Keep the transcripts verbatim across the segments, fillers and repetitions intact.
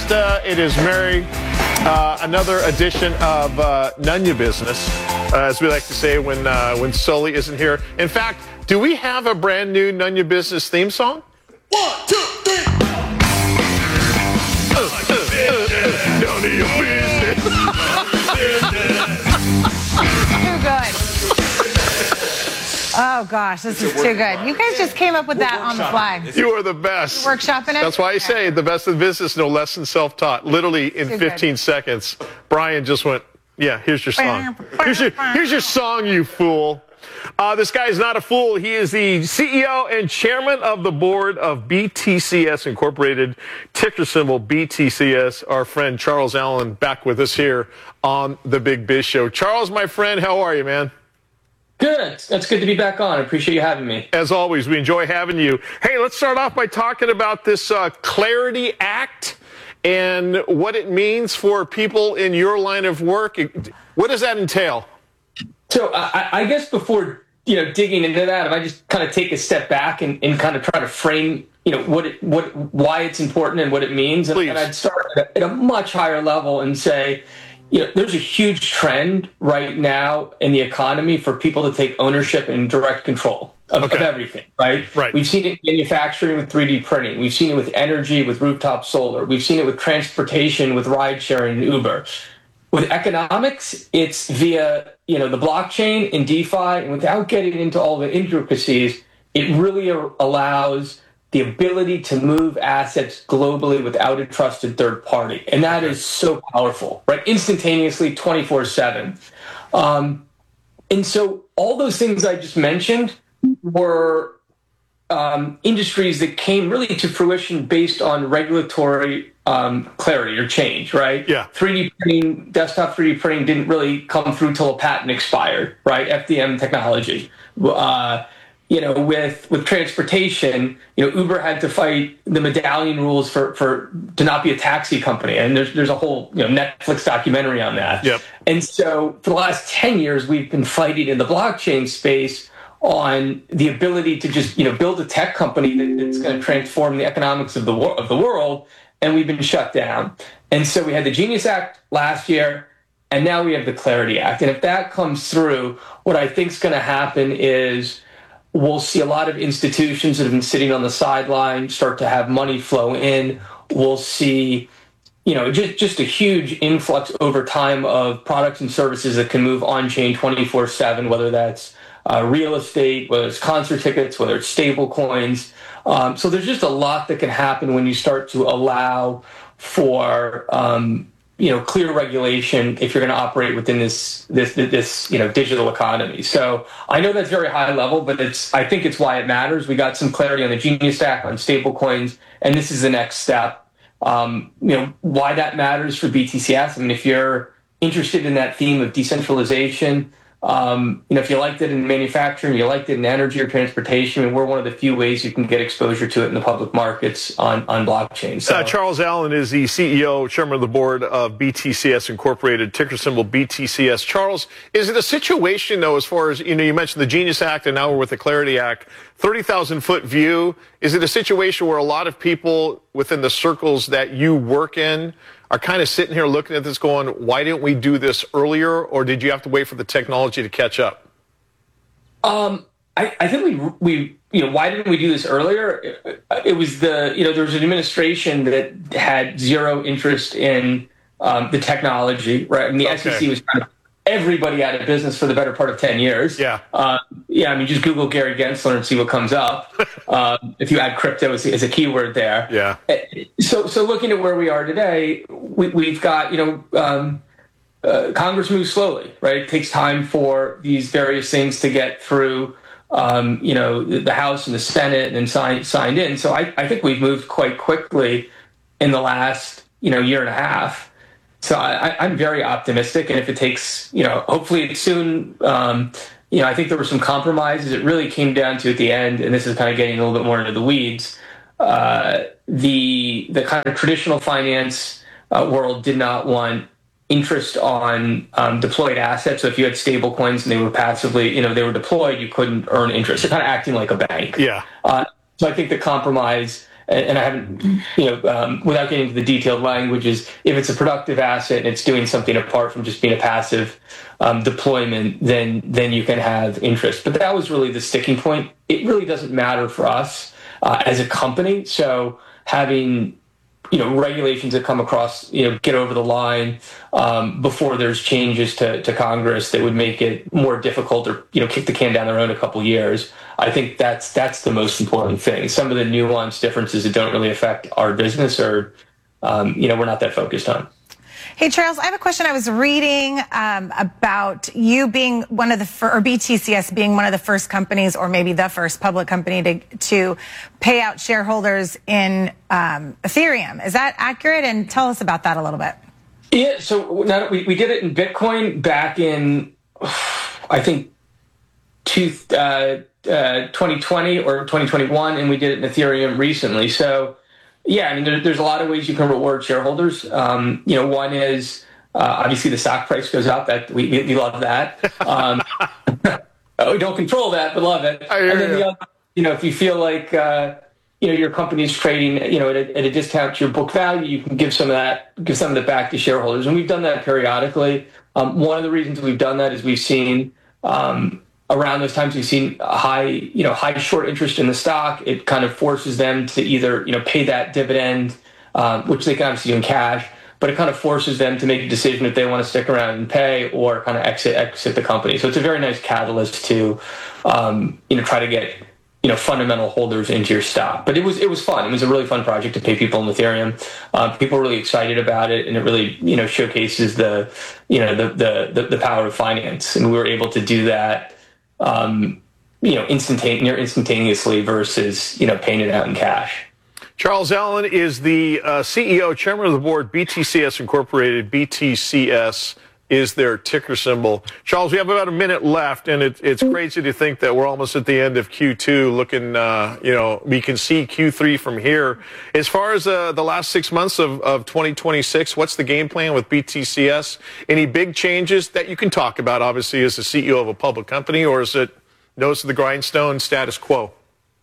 Fiesta. It is Merry. Uh, another edition of uh, None Ya Business, uh, as we like to say when uh, when Sully isn't here. In fact, do we have a brand new None Ya Business theme song? One, two, three. Uh, uh, uh, None Ya Business. Too good. Oh, gosh, this is too good. You guys just came up with that on the fly. You are the best. You're workshopping it? That's why I say the best in business, no less than self-taught. Literally in Too fifteen good. seconds, Brian just went, yeah, here's your song. Here's your, here's your song, you fool. Uh, this guy is not a fool. He is the C E O and chairman of the board of B T C S Incorporated, ticker symbol B T C S. Our friend Charles Allen back with us here on the Big Biz Show. Charles, my friend, how are you, man? Good. That's good to be back on. I appreciate you having me. As always, we enjoy having you. Hey, let's start off by talking about this uh, Clarity Act and what it means for people in your line of work. What does that entail? So I, I guess before you know digging into that, if I just kind of take a step back and, and kind of try to frame you know what it, what why it's important and what it means, and, and I'd start at a, at a much higher level and say, you know, there's a huge trend right now in the economy for people to take ownership and direct control of, okay. of everything, right? Right. We've seen it in manufacturing with three D printing. We've seen it with energy, with rooftop solar. We've seen it with transportation, with ride sharing and Uber. With economics, it's via, you know, the blockchain and DeFi. And without getting into all the intricacies, it really allows the ability to move assets globally without a trusted third party. And that is so powerful, right? Instantaneously, twenty-four seven. Um, and so all those things I just mentioned were um, industries that came really to fruition based on regulatory um, clarity or change, right? Yeah. three D printing, desktop three D printing didn't really come through till a patent expired, right? F D M technology. Uh, You know, with with transportation, you know, Uber had to fight the medallion rules for, for to not be a taxi company, and there's there's a whole you know Netflix documentary on that. Yep. And so for the last ten years, we've been fighting in the blockchain space on the ability to just you know build a tech company that, that's going to transform the economics of the wor- of the world, and we've been shut down. And so we had the Genius Act last year, and now we have the Clarity Act. And if that comes through, what I think is going to happen is we'll see a lot of institutions that have been sitting on the sideline start to have money flow in. We'll see, you know, just, just a huge influx over time of products and services that can move on-chain twenty-four seven, whether that's uh, real estate, whether it's concert tickets, whether it's stable coins. Um, so there's just a lot that can happen when you start to allow for um, you know, clear regulation if you're going to operate within this, this, this, you know, digital economy. So I know that's very high level, but it's, I think it's why it matters. We got some clarity on the Genius Act, on stable coins, and this is the next step. Um, you know, why that matters for B T C S. I mean, if you're interested in that theme of decentralization, um, you know, if you liked it in manufacturing, you liked it in energy or transportation, I mean, we're one of the few ways you can get exposure to it in the public markets on, on blockchain. So, uh, Charles Allen is the C E O, chairman of the board of B T C S Incorporated, ticker symbol B T C S. Charles, is it a situation, though, as far as, you know, you mentioned the Genius Act and now we're with the Clarity Act, thirty thousand foot view, is it a situation where a lot of people within the circles that you work in are kind of sitting here looking at this going, why didn't we do this earlier, or did you have to wait for the technology to catch up? Um, I, I think we, we, you know, why didn't we do this earlier? It, it was the, you know, there was an administration that had zero interest in um, the technology, right? And the Okay. S E C was trying to everybody out of business for the better part of ten years. Yeah. Uh, yeah, I mean, just Google Gary Gensler and see what comes up. um, if you add crypto as, as a keyword there. Yeah. So, so looking at where we are today, we, we've got, you know, um, uh, Congress moves slowly, right? It takes time for these various things to get through, um, you know, the House and the Senate and then sign, signed in. So I, I think we've moved quite quickly in the last, you know, year and a half. So I, I'm very optimistic, and if it takes, you know, hopefully it's soon. Um, you know, I think there were some compromises. It really came down to at the end, and this is kind of getting a little bit more into the weeds. Uh, the the kind of traditional finance uh, world did not want interest on um, deployed assets. So if you had stable coins and they were passively, you know, they were deployed, you couldn't earn interest. You're kind of acting like a bank. Yeah. Uh, so I think the compromise and, and I haven't, you know, um, without getting into the detailed languages, if it's a productive asset and it's doing something apart from just being a passive um, deployment, then then you can have interest. But that was really the sticking point. It really doesn't matter for us uh, as a company. So having you know, regulations that come across, you know, get over the line um, before there's changes to, to Congress that would make it more difficult or, you know, kick the can down the road a couple years. I think that's that's the most important thing. Some of the nuanced differences that don't really affect our business or, um, you know, we're not that focused on. Hey, Charles, I have a question. I was reading um, about you being one of the, fir- or B T C S being one of the first companies, or maybe the first public company to, to pay out shareholders in um, Ethereum. Is that accurate? And tell us about that a little bit. Yeah, so now we, we did it in Bitcoin back in, I think, two, uh, uh, twenty twenty or twenty twenty-one, and we did it in Ethereum recently. So, yeah, I mean, there, there's a lot of ways you can reward shareholders. Um, you know, one is uh, obviously the stock price goes up. That we, we love that. Um, we don't control that, but love it. I hear and then you. the other, you know, if you feel like uh, you know your company's trading, you know, at a, at a discount to your book value, you can give some of that, give some of it back to shareholders, and we've done that periodically. Um, one of the reasons we've done that is we've seen. Um, Around those times, we've seen a high, you know, high short interest in the stock. It kind of forces them to either, you know, pay that dividend, um, which they can obviously do in cash, but it kind of forces them to make a decision if they want to stick around and pay or kind of exit exit the company. So it's a very nice catalyst to, um, you know, try to get, you know, fundamental holders into your stock. But it was it was fun. It was a really fun project to pay people in Ethereum. Uh, people were really excited about it, and it really, you know, showcases the, you know, the the the, the power of finance, and we were able to do that. Um, you know, instantaneous, near instantaneously versus, you know, paying it out in cash. Charles Allen is the uh, C E O, chairman of the board, B T C S Incorporated. B T C S is their ticker symbol. Charles, we have about a minute left, and it, it's crazy to think that we're almost at the end of Q two, looking, uh, you know, we can see Q three from here. As far as uh, the last six months of, of twenty twenty-six, what's the game plan with B T C S? Any big changes that you can talk about, obviously, as the C E O of a public company, or is it nose to the grindstone, status quo?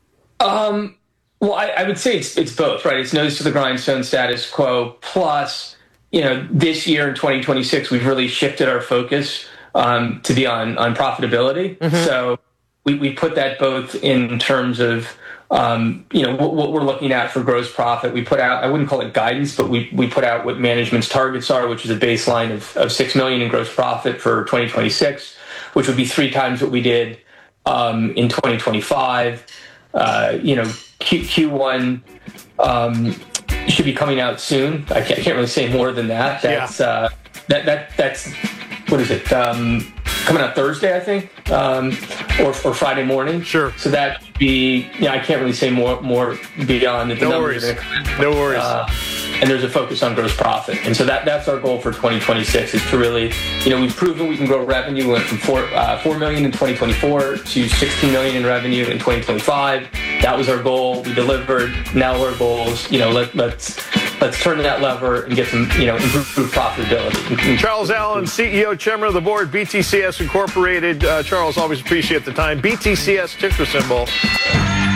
Um, well, I, I would say it's, it's both, right? It's nose to the grindstone, status quo, plus, you know, this year in twenty twenty-six, we've really shifted our focus um, to be on, on profitability. Mm-hmm. So we, we put that both in terms of, um, you know, what, what we're looking at for gross profit. We put out, I wouldn't call it guidance, but we, we put out what management's targets are, which is a baseline of, of six million dollars in gross profit for twenty twenty-six, which would be three times what we did um, in twenty twenty-five. Uh, you know, Q, Q1 um, should be coming out soon. I can't, I can't really say more than that. That's yeah. uh, that that that's what is it? Um, coming out Thursday, I think, um, or or Friday morning. Sure. So that would be. Yeah, I can't really say more more beyond that. The no numbers worries. Are no worries. Uh, and there's a focus on gross profit, and so that that's our goal for twenty twenty-six. Is to really, you know, we've proven we can grow revenue. We went from four uh, four million in twenty twenty-four to sixteen million in revenue in twenty twenty-five. That was our goal. We delivered. Now our goals, you know, let, let's let's turn that lever and get some, you know, improve profitability. Charles Allen, C E O, chairman of the board, B T C S Incorporated. Uh, Charles, always appreciate the time. B T C S ticker symbol.